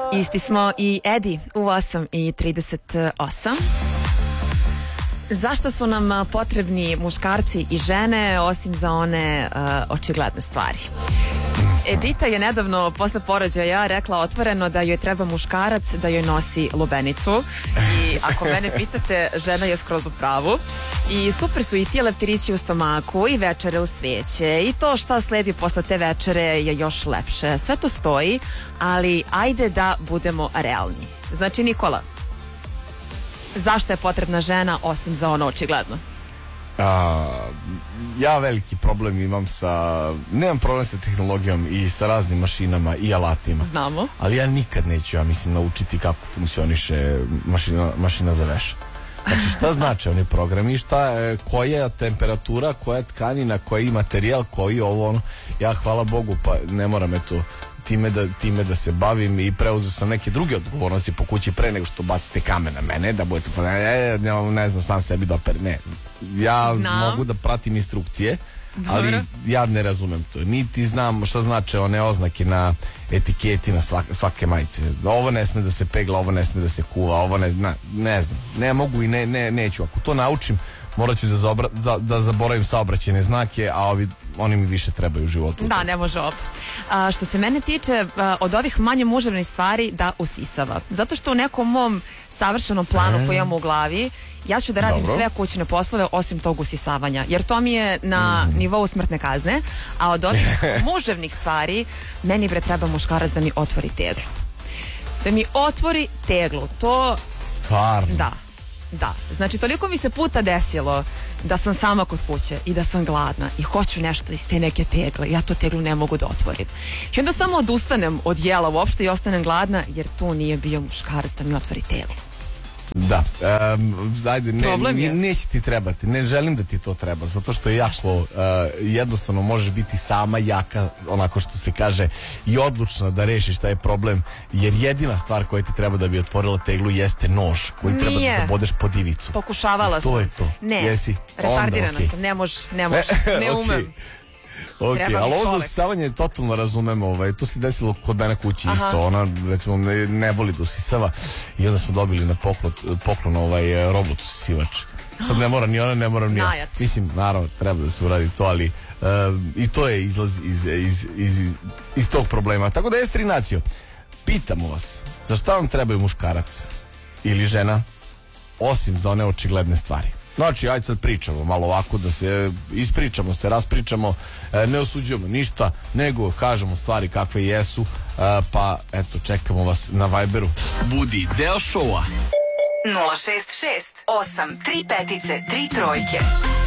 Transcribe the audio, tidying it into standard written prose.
Isti smo i Edi u 8:38. Zašto su nam potrebni muškarci i žene osim za one očigledne stvari? Edita je nedavno posle porođaja rekla otvoreno da joj treba muškarac da joj nosi lubenicu i ako mene pitate, žena je skroz u pravu. I super su i ti leptirići u stomaku i večere u svijeće i to šta sledi posle te večere je još lepše. Sve to stoji, ali ajde da budemo realni. Znači, Nikola, zašto je potrebna žena osim za ono očigledno? Ja veliki problem imam nemam problem sa tehnologijom i sa raznim mašinama i alatima. Znamo. Ali ja nikad neću, naučiti kako funkcioniše mašina za veš. Znači, šta znači oni programi, koja temperatura, koja tkanina, koji materijal, koji ovo ono. Ja, hvala Bogu, pa ne moram time da se bavim i preuzeo sam neke druge odgovornosti po kući pre nego što bacite kamen na mene, da budete ne znam, sam sebi dopere. Ne, ja mogu da pratim instrukcije, ali ja ne razumem to. Niti znam šta znače one oznake na etiketi na svake majice. Ovo ne sme da se pegla, ovo ne sme da se kuva, ovo ne znam. Ne mogu i neću. Ako to naučim, morat ću da zaboravim saobraćajne znake, a oni mi više trebaju u životu. Da, ne može ovo. Što se mene tiče, od ovih manje muževnih stvari da usisava. Zato što u nekom mom savršenom planu koji imam u glavi, ja ću da radim sve kućne poslove osim tog usisavanja. Jer to mi je na nivou smrtne kazne. A od ovih muževnih stvari, meni treba muškarac da mi otvori teglu. Da mi otvori teglu. To... Stvarno? Da. Znači, toliko mi se puta desilo da sam sama kod kuće i da sam gladna i hoću nešto iz te neke tegle. Ja to teglu ne mogu da otvorim. I onda samo odustanem od jela uopšte i ostanem gladna jer tu nije bio muškarac da mi otvori teglu. Da, ajde, neće ti trebati, ne želim da ti to treba, zato što je jako jednostavno možeš biti sama jaka, onako što se kaže, i odlučna da rešiš taj problem, jer jedina stvar koja ti treba da bi otvorila teglu jeste nož koji treba da zabodeš pod ivicu. Pokušavala sam. To je to. Ne, jesi? retardirana sam, ne može, ne umem. Ok, ali ovo za usisavanje totalno razumem, to se desilo kod mene kući isto, ona recimo ne voli da usisava i onda smo dobili na poklon robot usisivač. Sad ne mora ni ona, ne moram ni ja. Mislim, naravno, treba da se uradi to, ali i to je izlaz iz tog problema. Tako da je Strinacio, pitamo vas, za šta vam trebaju muškarac ili žena, osim za one očigledne stvari? Znači, ajde sad pričamo malo ovako, da se ispričamo, se raspričamo, ne osuđujemo ništa, nego kažemo stvari kakve jesu, pa eto, čekamo vas na Viberu. Budi deo šova. 066 835 3 trojke.